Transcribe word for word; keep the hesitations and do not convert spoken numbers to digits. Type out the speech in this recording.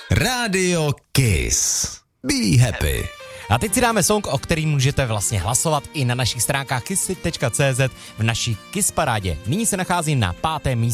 Radio Kiss. Be happy. A teď si dáme song, o který můžete vlastně hlasovat i na našich stránkách kissy tečka cé zet v naší Kiss parádě. Nyní se nachází na pátém místě.